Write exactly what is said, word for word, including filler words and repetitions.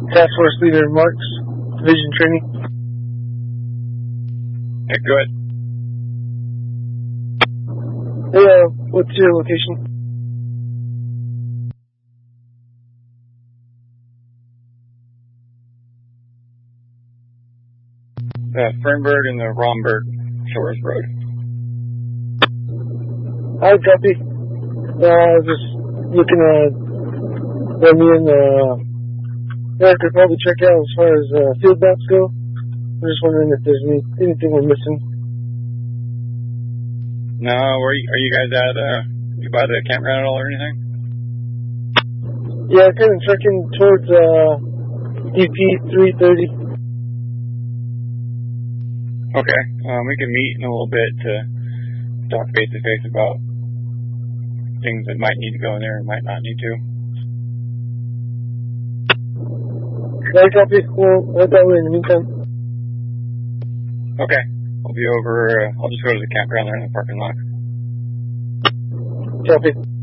Task Force Leader Marks, Division Training. Yeah, go ahead. Hey, uh, what's your location? Uh, Fernberg and the Romberg Shores Road. Hi, copy. Uh, I was just looking at what me and uh, Eric could probably check out as far as uh, field maps go. I'm just wondering if there's any, anything we're missing. No, where are you, are you guys at? Uh, you by the campground at all or anything? Yeah, kind of trekking towards uh, D P three thirty. Okay, um, we can meet in a little bit to talk face to face about things that might need to go in there and might not need to. Right, copy. Well, right that way in the meantime. Okay, I'll be over, uh, I'll just go to the campground there in the parking lot. Copy.